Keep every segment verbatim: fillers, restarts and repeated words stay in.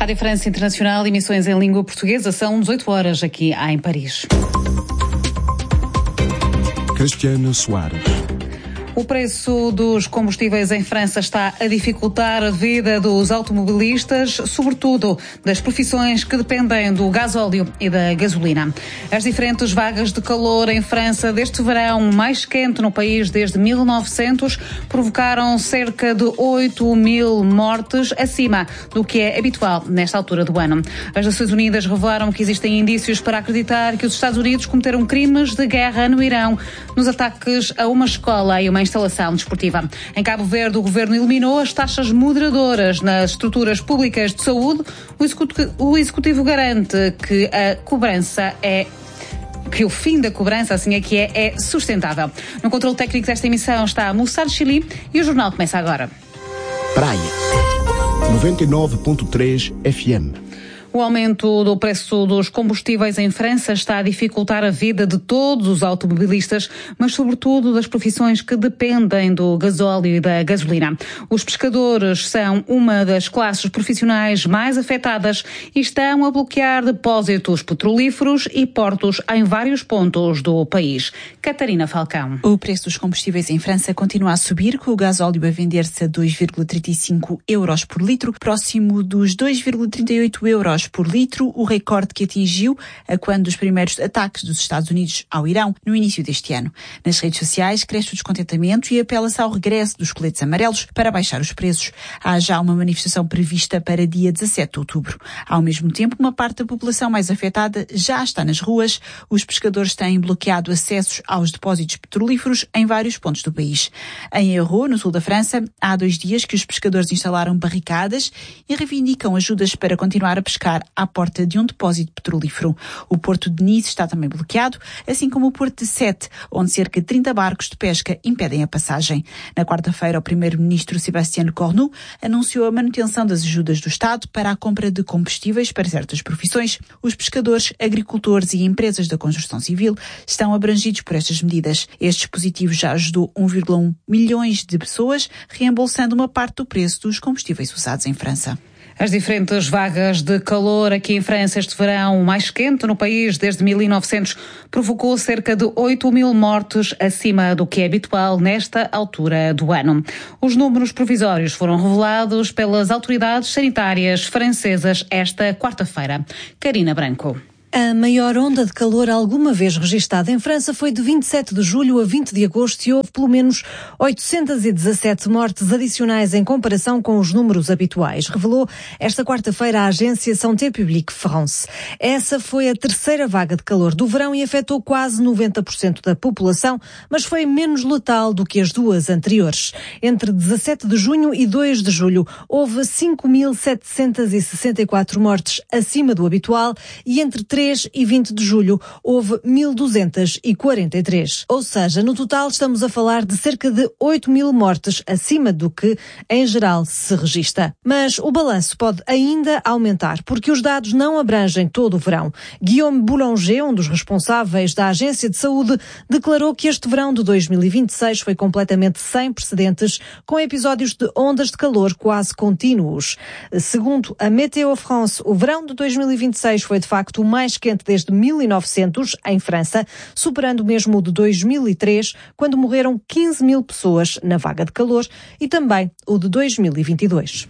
Rádio França Internacional, emissões em língua portuguesa, são dezoito horas aqui em Paris. Cristiana Soares. O preço dos combustíveis em França está a dificultar a vida dos automobilistas, sobretudo das profissões que dependem do gasóleo e da gasolina. As diferentes vagas de calor em França deste verão mais quente no país desde mil e novecentos provocaram cerca de oito mil mortes, acima do que é habitual nesta altura do ano. As Nações Unidas revelaram que existem indícios para acreditar que os Estados Unidos cometeram crimes de guerra no Irão nos ataques a uma escola e uma instalação desportiva. Em Cabo Verde, o governo eliminou as taxas moderadoras nas estruturas públicas de saúde. O executivo, o executivo garante que a cobrança é que o fim da cobrança, assim é que é, é sustentável. No controle técnico desta emissão está Moçado Chili e o jornal começa agora. Praia noventa e nove ponto três F M. O aumento do preço dos combustíveis em França está a dificultar a vida de todos os automobilistas, mas sobretudo das profissões que dependem do gasóleo e da gasolina. Os pescadores são uma das classes profissionais mais afetadas e estão a bloquear depósitos petrolíferos e portos em vários pontos do país. Catarina Falcão. O preço dos combustíveis em França continua a subir, com o gasóleo a vender-se a dois vírgula trinta e cinco euros por litro, próximo dos dois vírgula trinta e oito euros por litro, o recorde que atingiu a quando dos primeiros ataques dos Estados Unidos ao Irão no início deste ano. Nas redes sociais cresce o descontentamento e apela-se ao regresso dos coletes amarelos para baixar os preços. Há já uma manifestação prevista para dia dezassete de outubro. Ao mesmo tempo, uma parte da população mais afetada já está nas ruas. Os pescadores têm bloqueado acessos aos depósitos petrolíferos em vários pontos do país. Em Hérault, no sul da França, há dois dias que os pescadores instalaram barricadas e reivindicam ajudas para continuar a pescar à porta de um depósito petrolífero. O porto de Nice está também bloqueado, assim como o porto de Sète, onde cerca de trinta barcos de pesca impedem a passagem. Na quarta-feira, o primeiro-ministro Sébastien Lecornu anunciou a manutenção das ajudas do Estado para a compra de combustíveis para certas profissões. Os pescadores, agricultores e empresas da construção civil estão abrangidos por estas medidas. Este dispositivo já ajudou um vírgula um milhões de pessoas, reembolsando uma parte do preço dos combustíveis usados em França. As diferentes vagas de calor aqui em França este verão, o mais quente no país desde mil e novecentos, provocou cerca de oito mil mortes, acima do que é habitual nesta altura do ano. Os números provisórios foram revelados pelas autoridades sanitárias francesas esta quarta-feira. Karina Branco. A maior onda de calor alguma vez registada em França foi de vinte e sete de julho a vinte de agosto e houve pelo menos oitocentas e dezassete mortes adicionais em comparação com os números habituais, revelou esta quarta-feira a agência Santé Publique France. Essa foi a terceira vaga de calor do verão e afetou quase noventa por cento da população, mas foi menos letal do que as duas anteriores. Entre dezassete de junho e dois de julho houve cinco mil setecentas e sessenta e quatro mortes acima do habitual e entre três e vinte de julho houve mil duzentas e quarenta e três. Ou seja, no total estamos a falar de cerca de oito mil mortes acima do que, em geral, se registra. Mas o balanço pode ainda aumentar, porque os dados não abrangem todo o verão. Guillaume Boulanger, um dos responsáveis da Agência de Saúde, declarou que este verão de dois mil e vinte e seis foi completamente sem precedentes, com episódios de ondas de calor quase contínuos. Segundo a Météo France, o verão de dois mil e vinte e seis foi de facto o mais quente desde mil e novecentos, em França, superando mesmo o de dois mil e três, quando morreram quinze mil pessoas na vaga de calor, e também o de dois mil e vinte e dois.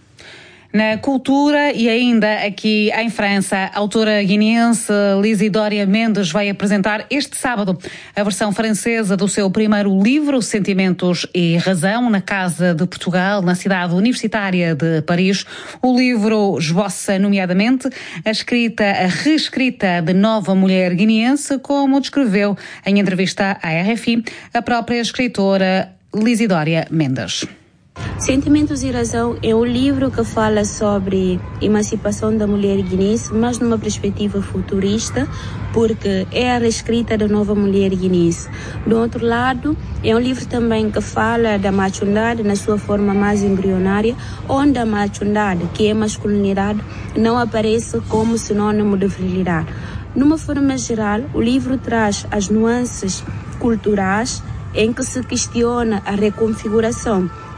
Na cultura e ainda aqui em França, a autora guineense Lisidória Mendes vai apresentar este sábado a versão francesa do seu primeiro livro, Sentimentos e Razão, na Casa de Portugal, na cidade universitária de Paris. O livro esboça, nomeadamente, a escrita, a reescrita de nova mulher guineense, como descreveu em entrevista à R F I a própria escritora Lisidória Mendes. Sentimentos e Razão é um livro que fala sobre emancipação da mulher guineense, mas numa perspectiva futurista, porque é a reescrita da nova mulher guineense. Do outro lado, é um livro também que fala da machundade na sua forma mais embrionária, onde a machundade, que é masculinidade, não aparece como sinônimo de virilidade. Numa forma geral, o livro traz as nuances culturais em que se questiona a reconfiguração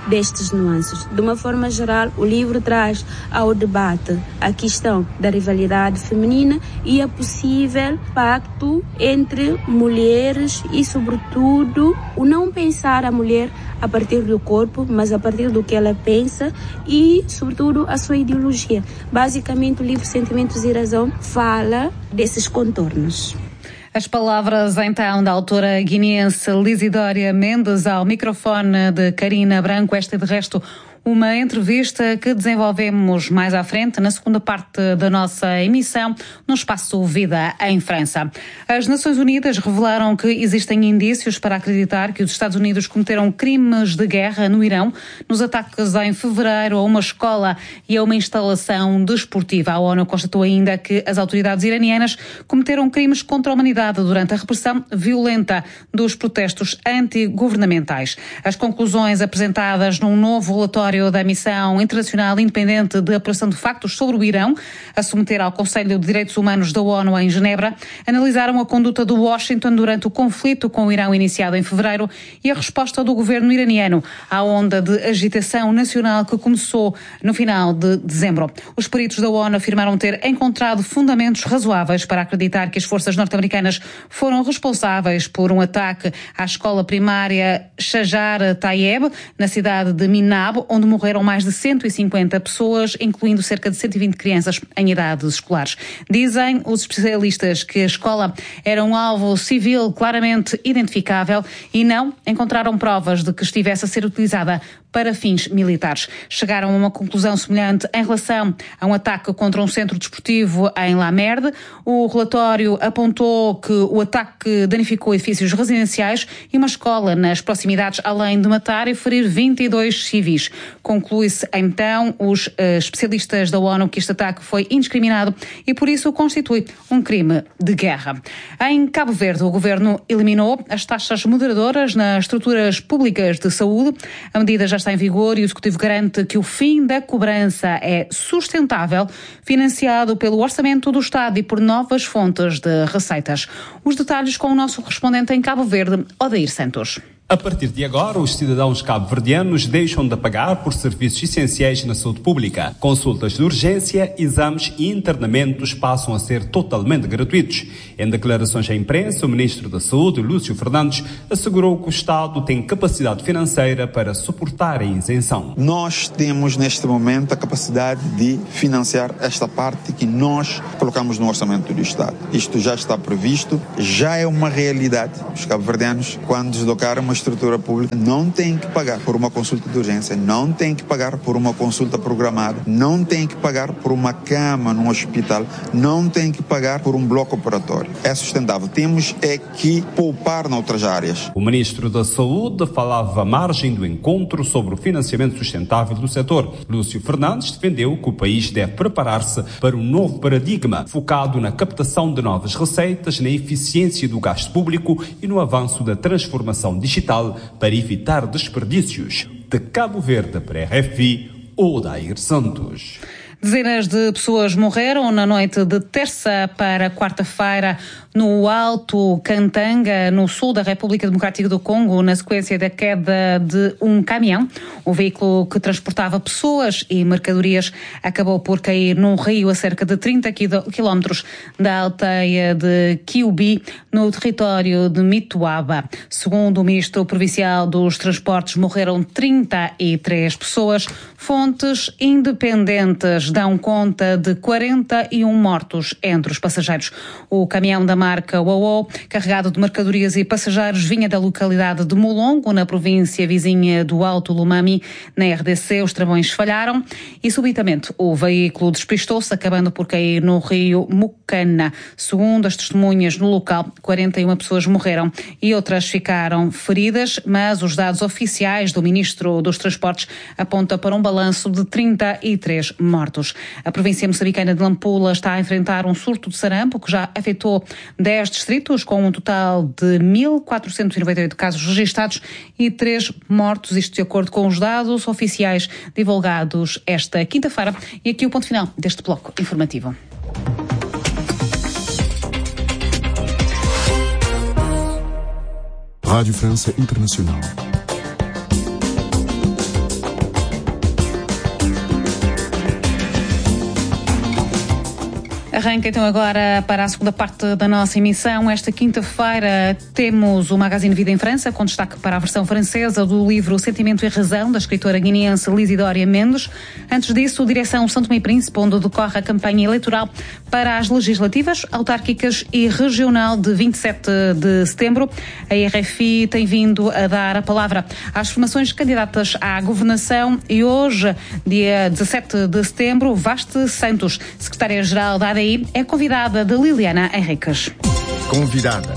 destes nuances. De uma forma geral, o livro traz ao debate a questão da rivalidade feminina e a possível pacto entre mulheres e, sobretudo, o não pensar a mulher a partir do corpo, mas a partir do que ela pensa e, sobretudo, a sua ideologia. Basicamente, o livro Sentimentos e Razão fala desses contornos. As palavras, então, da autora guineense Lisidória Mendes ao microfone de Karina Branco. Esta, de resto, uma entrevista que desenvolvemos mais à frente, na segunda parte da nossa emissão, no espaço Vida em França. As Nações Unidas revelaram que existem indícios para acreditar que os Estados Unidos cometeram crimes de guerra no Irão, nos ataques em fevereiro a uma escola e a uma instalação desportiva. A ONU constatou ainda que as autoridades iranianas cometeram crimes contra a humanidade durante a repressão violenta dos protestos antigovernamentais. As conclusões apresentadas num novo relatório da Missão Internacional Independente de Apuração de Factos sobre o Irão, a submeter ao Conselho de Direitos Humanos da ONU em Genebra, analisaram a conduta do Washington durante o conflito com o Irão iniciado em fevereiro e a resposta do governo iraniano à onda de agitação nacional que começou no final de dezembro. Os peritos da ONU afirmaram ter encontrado fundamentos razoáveis para acreditar que as forças norte-americanas foram responsáveis por um ataque à escola primária Shajar Tayeb, na cidade de Minab, onde morreram mais de cento e cinquenta pessoas, incluindo cerca de cento e vinte crianças em idades escolares. Dizem os especialistas que a escola era um alvo civil claramente identificável e não encontraram provas de que estivesse a ser utilizada para fins militares. Chegaram a uma conclusão semelhante em relação a um ataque contra um centro desportivo em La Merde. O relatório apontou que o ataque danificou edifícios residenciais e uma escola nas proximidades, além de matar e ferir vinte e dois civis. Conclui-se então, os uh, especialistas da ONU, que este ataque foi indiscriminado e por isso constitui um crime de guerra. Em Cabo Verde, o governo eliminou as taxas moderadoras nas estruturas públicas de saúde. A medida já está em vigor e o Executivo garante que o fim da cobrança é sustentável, financiado pelo Orçamento do Estado e por novas fontes de receitas. Os detalhes com o nosso correspondente em Cabo Verde, Odair Santos. A partir de agora, os cidadãos cabo-verdianos deixam de pagar por serviços essenciais na saúde pública. Consultas de urgência, exames e internamentos passam a ser totalmente gratuitos. Em declarações à imprensa, o Ministro da Saúde, Lúcio Fernandes, assegurou que o Estado tem capacidade financeira para suportar a isenção. Nós temos, neste momento, a capacidade de financiar esta parte que nós colocamos no Orçamento do Estado. Isto já está previsto, já é uma realidade. Os cabo-verdianos, quando deslocaram uma estrutura pública, não tem que pagar por uma consulta de urgência, não tem que pagar por uma consulta programada, não tem que pagar por uma cama num hospital, não tem que pagar por um bloco operatório. É sustentável. Temos é que poupar noutras áreas. O Ministro da Saúde falava à margem do encontro sobre o financiamento sustentável do setor. Lúcio Fernandes defendeu que o país deve preparar-se para um novo paradigma, focado na captação de novas receitas, na eficiência do gasto público e no avanço da transformação digital para evitar desperdícios. De Cabo Verde para a R F I, Odair Santos. Dezenas de pessoas morreram na noite de terça para quarta-feira no Alto Kantanga, no sul da República Democrática do Congo, na sequência da queda de um caminhão. O veículo que transportava pessoas e mercadorias acabou por cair num rio a cerca de trinta quilómetros da aldeia de Kiubi, no território de Mituaba. Segundo o Ministro Provincial dos Transportes, morreram trinta e três pessoas. Fontes independentes dão conta de quarenta e um mortos entre os passageiros. O caminhão da marca Uau, carregado de mercadorias e passageiros, vinha da localidade de Mulongo, na província vizinha do Alto Lumami. Na R D C, os travões falharam e, subitamente, o veículo despistou-se, acabando por cair no rio Mucana. Segundo as testemunhas no local, quarenta e uma pessoas morreram e outras ficaram feridas, mas os dados oficiais do Ministro dos Transportes apontam para um balanço de trinta e três mortos. A província moçambicana de Nampula está a enfrentar um surto de sarampo que já afetou dez distritos, com um total de mil quatrocentos e noventa e oito casos registados e três mortos, isto de acordo com os dados oficiais divulgados esta quinta-feira. E aqui o ponto final deste bloco informativo. Rádio França Internacional. Arranca então agora para a segunda parte da nossa emissão. Esta quinta-feira temos o Magazine Vida em França, com destaque para a versão francesa do livro Sentimento e Razão, da escritora guineense Lisidória Mendes. Antes disso, direção São Tomé e Príncipe, onde decorre a campanha eleitoral para as legislativas, autárquicas e regional de vinte e sete de setembro. A R F I tem vindo a dar a palavra às formações candidatas à governação e hoje, dia dezassete de setembro, Vaste Santos, secretária-geral da A D I, é convidada de Liliana Henriques. Convidada.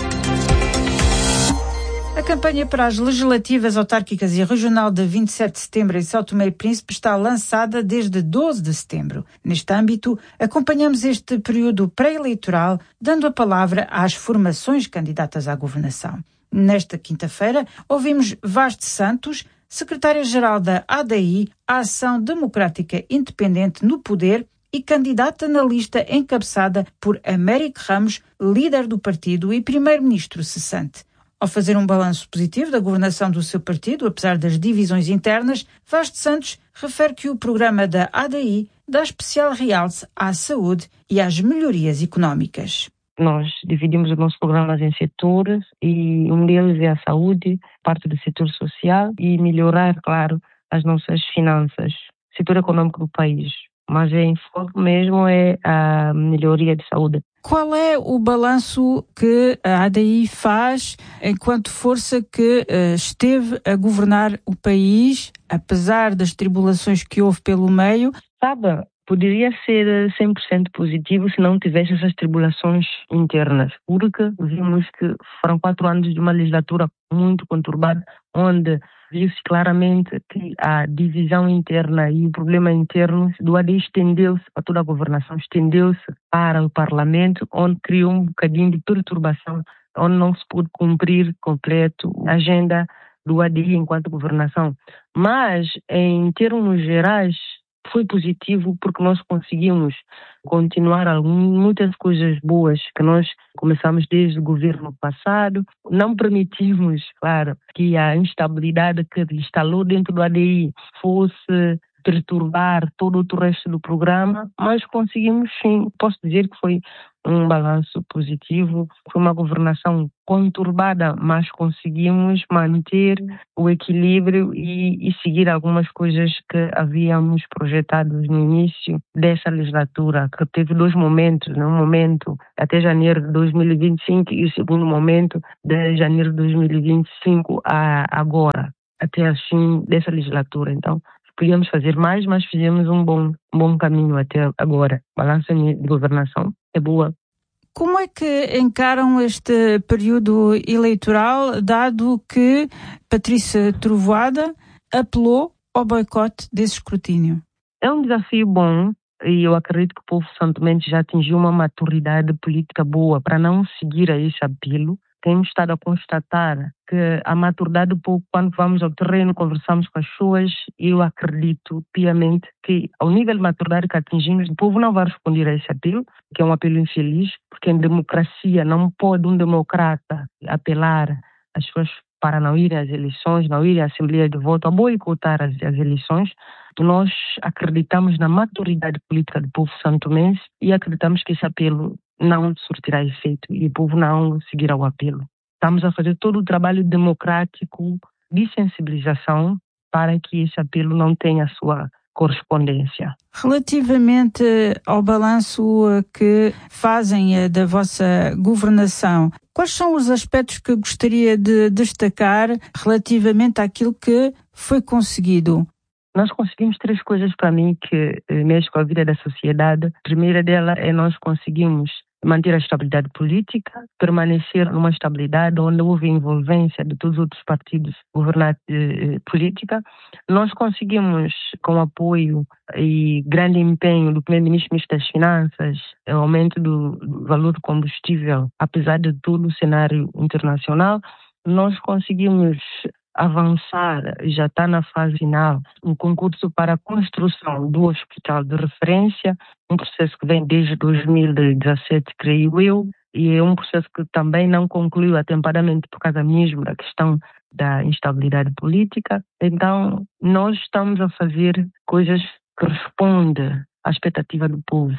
A campanha para as legislativas autárquicas e regional de vinte e sete de setembro em São Tomé e Príncipe está lançada desde doze de setembro. Neste âmbito, acompanhamos este período pré-eleitoral, dando a palavra às formações candidatas à governação. Nesta quinta-feira, ouvimos Vaste Santos, secretária-geral da A D I, a Ação Democrática Independente no Poder, e candidata na lista encabeçada por Américo Ramos, líder do partido e primeiro-ministro cessante. Ao fazer um balanço positivo da governação do seu partido, apesar das divisões internas, Vaste Santos refere que o programa da A D I dá especial realce à saúde e às melhorias económicas. Nós dividimos os nossos programas em setores e um deles é a saúde, parte do setor social e melhorar, claro, as nossas finanças, setor econômico do país. Mas em foco mesmo é a melhoria de saúde. Qual é o balanço que a A D I faz enquanto força que uh, esteve a governar o país, apesar das tribulações que houve pelo meio? Sabe, poderia ser cem por cento positivo se não tivesse essas tribulações internas, porque vimos que foram quatro anos de uma legislatura muito conturbada, onde viu-se claramente que a divisão interna e o problema interno do A D I estendeu-se a toda a governação, estendeu-se para o Parlamento, onde criou um bocadinho de perturbação, onde não se pôde cumprir completo a agenda do A D I enquanto governação. Mas, em termos gerais, foi positivo porque nós conseguimos continuar algumas, muitas coisas boas que nós começamos desde o governo passado. Não permitimos, claro, que a instabilidade que instalou dentro do A D I fosse perturbar todo o resto do programa, mas conseguimos sim, posso dizer que foi um balanço positivo, foi uma governação conturbada, mas conseguimos manter o equilíbrio e, e seguir algumas coisas que havíamos projetado no início dessa legislatura, que teve dois momentos, né? Um momento até janeiro de dois mil e vinte e cinco e o segundo momento de janeiro de dois mil e vinte e cinco a agora, até o fim dessa legislatura. Então, podíamos fazer mais, mas fizemos um bom, um bom caminho até agora. A balança de governação é boa. Como é que encaram este período eleitoral, dado que Patrícia Trovoada apelou ao boicote desse escrutínio? É um desafio bom e eu acredito que o povo santomense já atingiu uma maturidade política boa para não seguir a esse apelo. Temos estado a constatar que a maturidade do povo, quando vamos ao terreno, conversamos com as pessoas, eu acredito piamente que ao nível de maturidade que atingimos, o povo não vai responder a esse apelo, que é um apelo infeliz, porque em democracia não pode um democrata apelar às pessoas para não irem às eleições, não irem à Assembleia de Voto, a boicotar as, as eleições. Nós acreditamos na maturidade política do povo santomense e acreditamos que esse apelo não surtirá efeito e o povo não seguirá o apelo. Estamos a fazer todo o trabalho democrático de sensibilização para que esse apelo não tenha a sua correspondência. Relativamente ao balanço que fazem da vossa governação, quais são os aspectos que gostaria de destacar relativamente àquilo que foi conseguido? Nós conseguimos três coisas para mim que mexem com a vida da sociedade. A primeira dela é nós conseguimos manter a estabilidade política, permanecer numa estabilidade onde houve envolvência de todos os outros partidos governantes eh, política. Nós conseguimos, com apoio e grande empenho do primeiro-ministro, ministro das Finanças, o aumento do, do valor do combustível, apesar de todo o cenário internacional, nós conseguimos avançar, já está na fase final, um concurso para a construção do hospital de referência, um processo que vem desde dois mil e dezassete, creio eu, e é um processo que também não concluiu atempadamente por causa mesmo da questão da instabilidade política. Então, nós estamos a fazer coisas que respondem à expectativa do povo.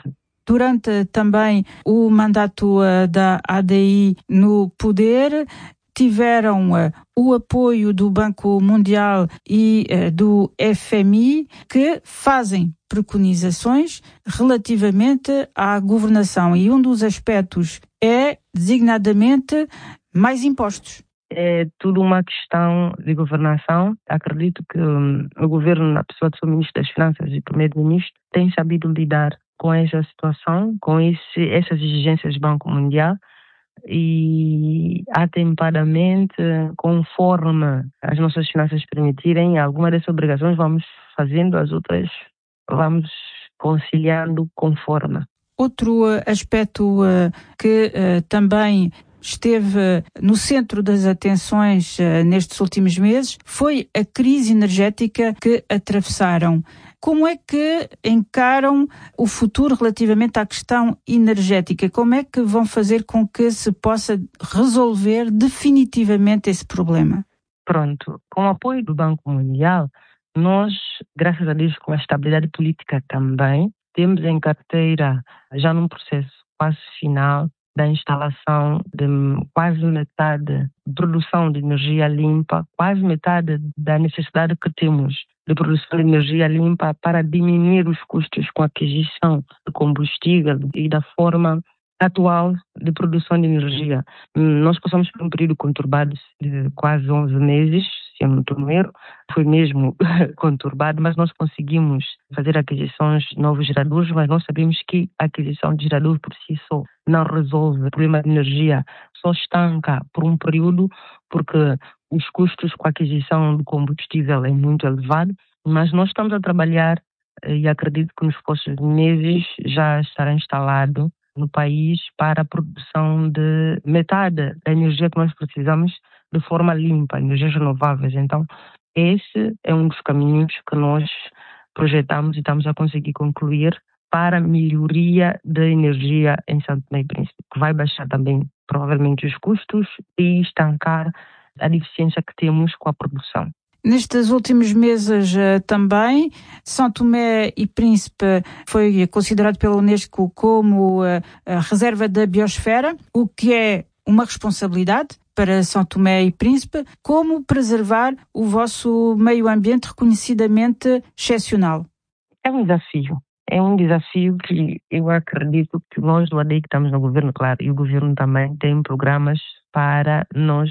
durante também o mandato uh, da A D I no poder, tiveram uh, o apoio do Banco Mundial e uh, do F M I, que fazem preconizações relativamente à governação. E um dos aspectos é, designadamente, mais impostos. É tudo uma questão de governação. Acredito que um, o governo, na pessoa do seu Ministro das Finanças e Primeiro-Ministro, tem sabido lidar com essa situação, com esse, essas exigências do Banco Mundial, e atempadamente, conforme as nossas finanças permitirem, algumas dessas obrigações vamos fazendo, as outras vamos conciliando conforme. Outro aspecto uh, que uh, também esteve no centro das atenções uh, nestes últimos meses foi a crise energética que atravessaram. Como é que encaram o futuro relativamente à questão energética? Como é que vão fazer com que se possa resolver definitivamente esse problema? Pronto, com o apoio do Banco Mundial, nós, graças a Deus, com a estabilidade política também, temos em carteira, já num processo quase final, da instalação de quase metade de produção de energia limpa, quase metade da necessidade que temos de produção de energia limpa para diminuir os custos com a aquisição de combustível e da forma atual de produção de energia. Nós passamos por um período conturbado de quase onze meses, se eu não estou no erro, foi mesmo conturbado, mas nós conseguimos fazer aquisições de novos geradores, mas nós sabemos que a aquisição de geradores por si só não resolve o problema de energia, só estanca por um período, porque os custos com a aquisição do combustível é muito elevado, mas nós estamos a trabalhar e acredito que nos próximos meses já estará instalado no país para a produção de metade da energia que nós precisamos de forma limpa, energias renováveis. Então, esse é um dos caminhos que nós projetamos e estamos a conseguir concluir para a melhoria da energia em São Tomé e Príncipe, que vai baixar também, provavelmente, os custos e estancar a deficiência que temos com a produção. Nestes últimos meses uh, também, São Tomé e Príncipe foi considerado pela Unesco como uh, a reserva da biosfera, o que é uma responsabilidade para São Tomé e Príncipe. Como preservar o vosso meio ambiente reconhecidamente excepcional? É um desafio. É um desafio que eu acredito que nós do A D I que estamos no governo, claro, e o governo também tem programas para nós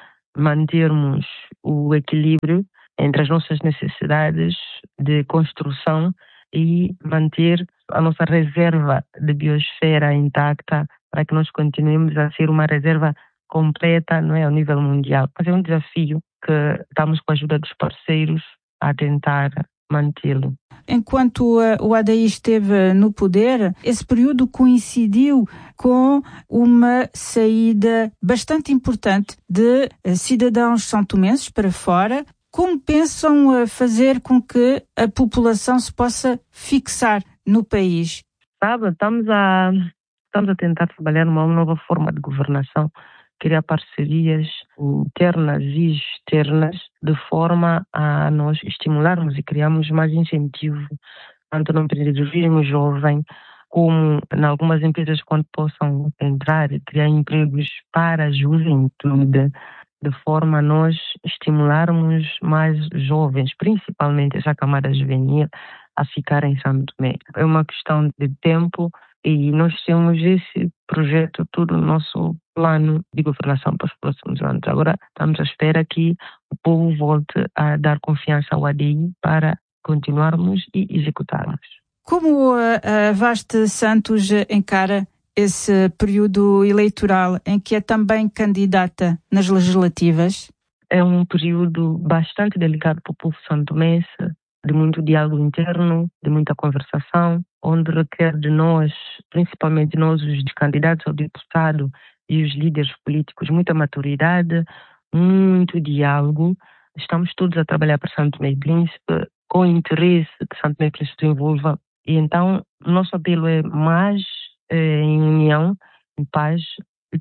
mantermos o equilíbrio entre as nossas necessidades de construção e manter a nossa reserva de biosfera intacta para que nós continuemos a ser uma reserva completa, não é, ao nível mundial. Mas é um desafio que estamos com a ajuda dos parceiros a tentar mantê-lo. Enquanto o A D I esteve no poder, esse período coincidiu com uma saída bastante importante de cidadãos são-tomenses para fora. Como pensam fazer com que a população se possa fixar no país? Sabe, estamos a, estamos a tentar trabalhar numa nova forma de governação, criar parcerias internas e externas, de forma a nós estimularmos e criarmos mais incentivo, tanto no empreendedorismo jovem, como em algumas empresas, quando possam entrar e criar empregos para a juventude, de forma a nós estimularmos mais jovens, principalmente essa camada juvenil, a ficar em São Tomé. É uma questão de tempo e nós temos esse projeto, todo o nosso plano de governação para os próximos anos. Agora estamos à espera que o povo volte a dar confiança ao A D I para continuarmos e executarmos. Como a Vaste Santos encara esse período eleitoral em que é também candidata nas legislativas? É um período bastante delicado para o povo santomense, de muito diálogo interno, de muita conversação, onde requer de nós, principalmente nós, os candidatos ao deputado e os líderes políticos, muita maturidade, muito diálogo. Estamos todos a trabalhar para São Tomé e Príncipe, com interesse que São Tomé e Príncipe se envolva. E então, o nosso apelo é mais é, em união, em paz, e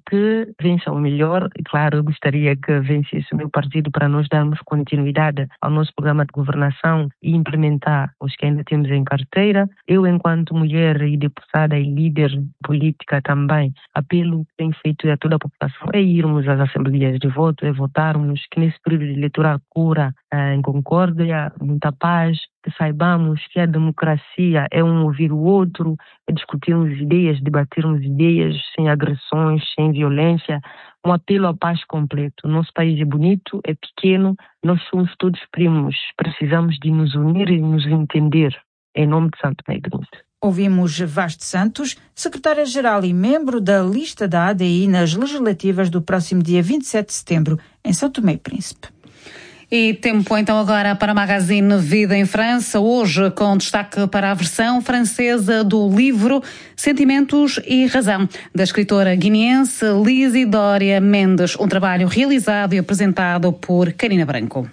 que vença o melhor. E claro, eu gostaria que vencesse o meu partido para nós darmos continuidade ao nosso programa de governação e implementar os que ainda temos em carteira. Eu, enquanto mulher e deputada e líder política também, apelo que tenho feito a toda a população é irmos às assembleias de voto, é votarmos, que nesse período eleitoral cura em concórdia, muita paz, que saibamos que a democracia é um ouvir o outro, é discutirmos ideias, debatermos ideias sem agressões, sem violência, um apelo à paz completo. Nosso país é bonito, é pequeno, nós somos todos primos, precisamos de nos unir e nos entender. Em nome de Santo Tomé e Príncipe. Ouvimos Vaz Santos, secretária-geral e membro da lista da A D I nas legislativas do próximo dia vinte e sete de setembro, em São Tomé e Príncipe. E tempo então agora para o Magazine Vida em França, hoje com destaque para a versão francesa do livro Sentimentos e Razão, da escritora guineense Lisidória Mendes, um trabalho realizado e apresentado por Karina Branco.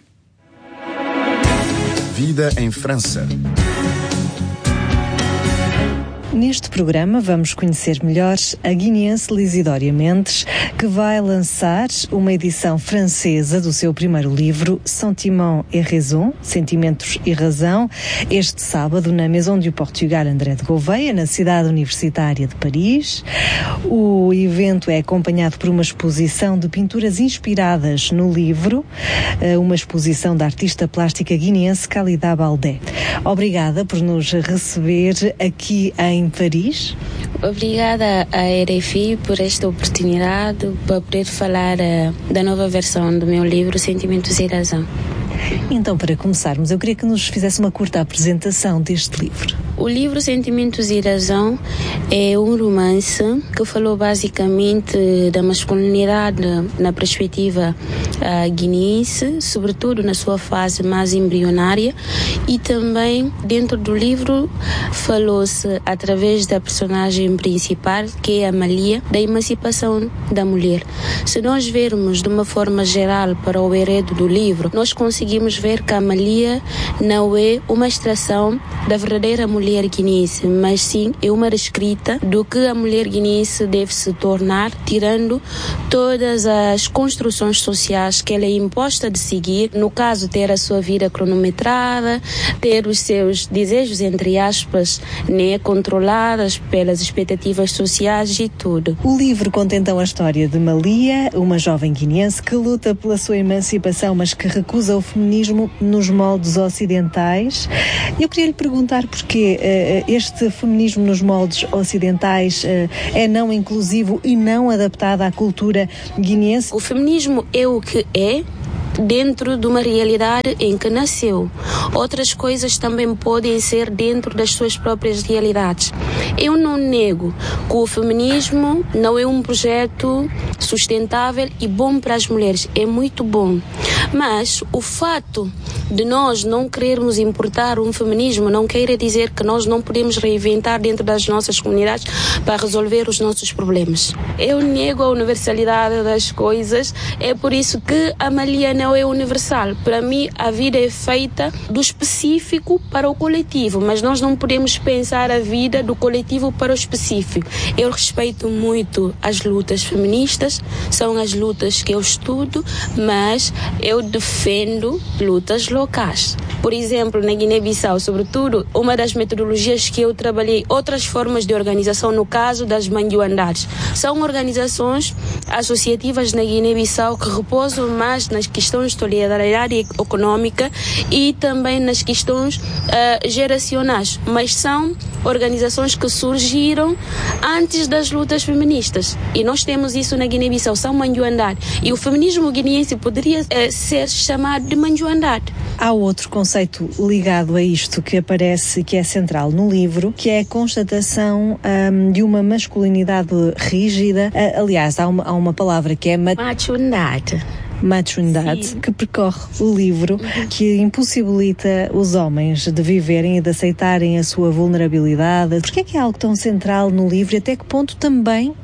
Vida em França. Neste programa vamos conhecer melhor a guineense Lisidória Mendes, que vai lançar uma edição francesa do seu primeiro livro, Sentiments et Raison, Sentimentos e Razão, este sábado na Maison du Portugal André de Gouveia, na cidade universitária de Paris. O evento é acompanhado por uma exposição de pinturas inspiradas no livro, uma exposição da artista plástica guineense Khalida Baldé. Obrigada por nos receber aqui em Paris. Obrigada à R F I por esta oportunidade para poder falar uh, da nova versão do meu livro Sentimentos e Razão. Então, para começarmos, eu queria que nos fizesse uma curta apresentação deste livro. O livro Sentimentos e Razão é um romance que falou basicamente da masculinidade na perspectiva uh, guineense, sobretudo na sua fase mais embrionária, e também dentro do livro falou-se, através da personagem principal, que é a Malia, da emancipação da mulher. Se nós vermos de uma forma geral para o enredo do livro, nós conseguimos ver que a Malia não é uma extração da verdadeira mulher guineense, mas sim é uma reescrita do que a mulher guineense deve se tornar, tirando todas as construções sociais que ela é imposta de seguir, no caso ter a sua vida cronometrada, ter os seus desejos, entre aspas, né, controladas pelas expectativas sociais e tudo. O livro conta então a história de Malia, uma jovem guineense que luta pela sua emancipação, mas que recusa o feminismo nos moldes ocidentais. Eu queria lhe perguntar porquê uh, este feminismo nos moldes ocidentais uh, é não inclusivo e não adaptado à cultura guineense. O feminismo é o que é, dentro de uma realidade em que nasceu. Outras coisas também podem ser dentro das suas próprias realidades. Eu não nego que o feminismo não é um projeto sustentável e bom para as mulheres. É muito bom. Mas o fato de nós não querermos importar um feminismo não quer dizer que nós não podemos reinventar dentro das nossas comunidades para resolver os nossos problemas. Eu nego a universalidade das coisas. É por isso que a Malia não é universal. Para mim, a vida é feita do específico para o coletivo, mas nós não podemos pensar a vida do coletivo para o específico. Eu respeito muito as lutas feministas, são as lutas que eu estudo, mas eu defendo lutas locais. Por exemplo, na Guiné-Bissau, sobretudo, uma das metodologias que eu trabalhei, outras formas de organização, no caso das manguandades, são organizações associativas na Guiné-Bissau que repousam mais nas questões de solidariedade econômica e também nas questões uh, geracionais, mas são organizações que surgiram antes das lutas feministas, e nós temos isso na Guiné-Bissau, são manguandade, e o feminismo guineense poderia uh, ser chamado de manguandade. Há outro conceito ligado a isto que aparece, que é central no livro, que é a constatação um, de uma masculinidade rígida. Uh, aliás, há uma, há uma palavra que é machundade. Machundade, Sim. que percorre o livro, que impossibilita os homens de viverem e de aceitarem a sua vulnerabilidade. Porquê é que é algo tão central no livro e até que ponto também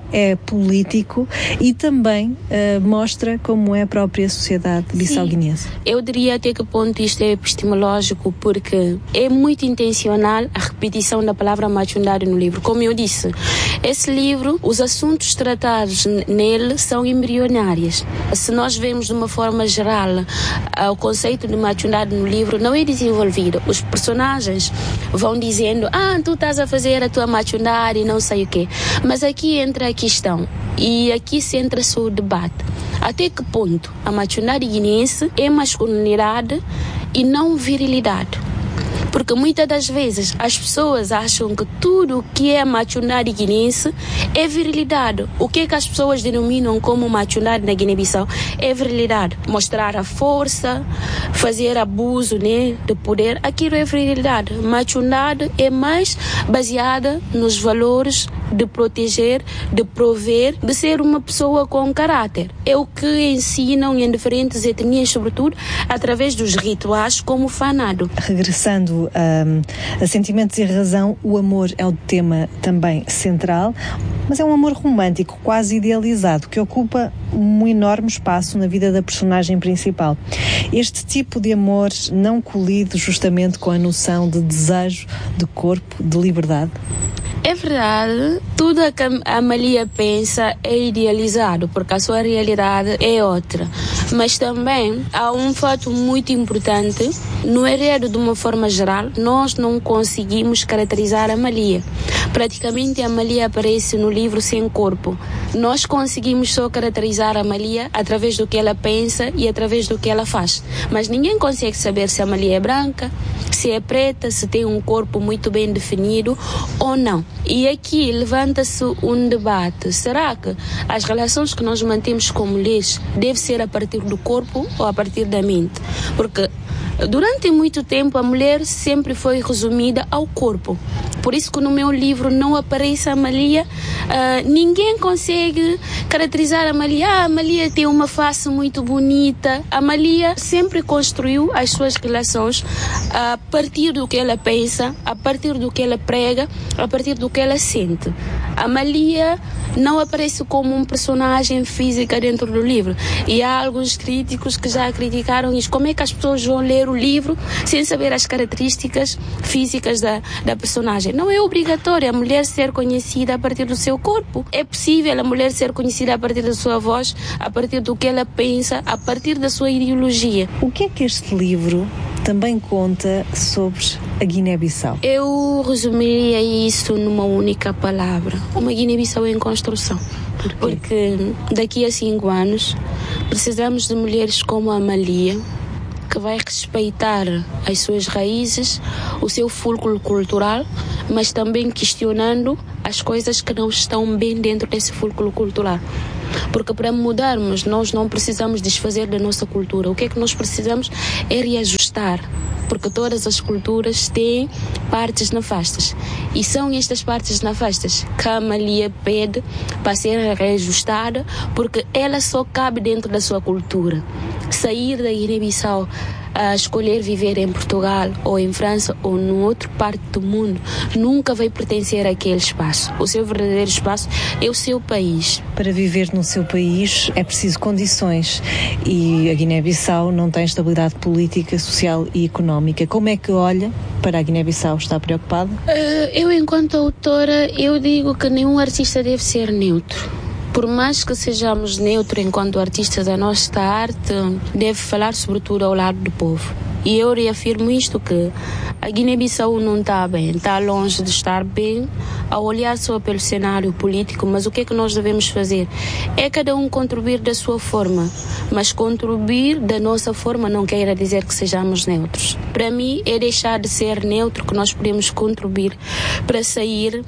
é político e também uh, mostra como é a própria sociedade bissau-guinense. Eu diria até que ponto isto é epistemológico, porque é muito intencional a repetição da palavra machundade no livro. Como eu disse, esse livro, os assuntos tratados nele são embrionários. Se nós vemos de uma forma geral uh, o conceito de machundade no livro, não é desenvolvido. Os personagens vão dizendo, ah, tu estás a fazer a tua machundade e não sei o quê. Mas aqui entra a questão, e aqui centra-se o debate. Até que ponto a machundade guineense é masculinidade e não virilidade? Porque muitas das vezes as pessoas acham que tudo o que é machundade guineense é virilidade. O que é que as pessoas denominam como machundade na Guiné-Bissau é virilidade. Mostrar a força, fazer abuso, né, de poder, aquilo é virilidade. Machundade é mais baseada nos valores de proteger, de prover, de ser uma pessoa com caráter. É o que ensinam em diferentes etnias, sobretudo através dos rituais como o fanado. Regressando a, a Sentimentos e Razão, o amor é o tema também central, mas é um amor romântico, quase idealizado, que ocupa um enorme espaço na vida da personagem principal. Este tipo de amor não colide justamente com a noção de desejo, de corpo, de liberdade? É verdade, tudo o que a Amália pensa é idealizado, porque a sua realidade é outra. Mas também há um fato muito importante, no enredo de uma forma geral, nós não conseguimos caracterizar a Amália. Praticamente a Amália aparece no livro sem corpo. Nós conseguimos só caracterizar a Amália através do que ela pensa e através do que ela faz. Mas ninguém consegue saber se a Amália é branca, se é preta, se tem um corpo muito bem definido ou não. E aqui levanta-se um debate. Será que as relações que nós mantemos com mulheres devem ser a partir do corpo ou a partir da mente? Porque durante muito tempo a mulher sempre foi resumida ao corpo. Por isso que no meu livro não aparece a Amália. Uh, ninguém consegue caracterizar a Amália. Ah, a Amália tem uma face muito bonita. A Amália sempre construiu as suas relações a partir do que ela pensa, a partir do que ela prega, a partir do que ela sente. A Amália não aparece como um personagem física dentro do livro. E há alguns críticos que já criticaram isso. Como é que as pessoas vão ler o livro sem saber as características físicas da, da personagem? Não é obrigatório a mulher ser conhecida a partir do seu corpo. É possível a mulher ser conhecida a partir da sua voz, a partir do que ela pensa, a partir da sua ideologia. O que é que este livro também conta sobre a Guiné-Bissau? Eu resumiria isso numa única palavra. Uma Guiné-Bissau em construção. Por quê? Porque daqui a cinco anos precisamos de mulheres como a Amália, que vai respeitar as suas raízes, o seu fulcro cultural, mas também questionando as coisas que não estão bem dentro desse fulcro cultural. Porque para mudarmos, nós não precisamos desfazer da nossa cultura. O que é que nós precisamos é reajustar. Porque todas as culturas têm partes nefastas. E são estas partes nefastas que a Amália pede para ser reajustada, porque ela só cabe dentro da sua cultura. Sair da Guiné-Bissau a escolher viver em Portugal ou em França ou em outra parte do mundo nunca vai pertencer àquele espaço. O seu verdadeiro espaço é o seu país. Para viver no seu país é preciso condições e a Guiné-Bissau não tem estabilidade política, social e económica. Como é que olha para a Guiné-Bissau? Está preocupada? Uh, eu, enquanto autora, eu digo que nenhum artista deve ser neutro. Por mais que sejamos neutros enquanto artistas, da nossa arte deve falar sobretudo ao lado do povo. E eu reafirmo isto, que a Guiné-Bissau não está bem, está longe de estar bem a olhar só pelo cenário político, mas o que é que nós devemos fazer? É cada um contribuir da sua forma, mas contribuir da nossa forma não quer dizer que sejamos neutros. Para mim é deixar de ser neutro que nós podemos contribuir para sair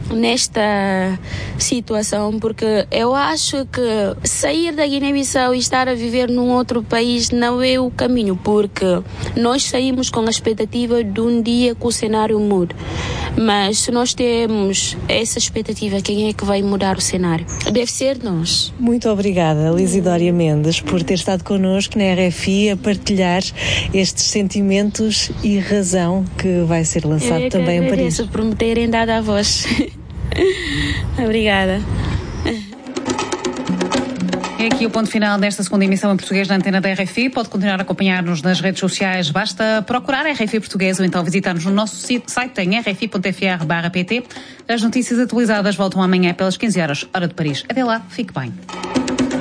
nesta situação, porque eu acho que sair da Guiné-Bissau e estar a viver num outro país não é o caminho, porque nós saímos com a expectativa de um dia que o cenário mude. Mas se nós temos essa expectativa, quem é que vai mudar o cenário? Deve ser nós. Muito obrigada, Lisidória Mendes, por ter estado connosco na R F I a partilhar estes sentimentos e razão que vai ser lançado Eu também em Paris. por me terem dado a voz. Obrigada. É aqui o ponto final desta segunda emissão em português da Antena da R F I. Pode continuar a acompanhar-nos nas redes sociais. Basta procurar R F I Português ou então visitar-nos no nosso site em r f i ponto f r barra p t. As notícias atualizadas voltam amanhã pelas quinze horas, hora de Paris. Até lá, fique bem.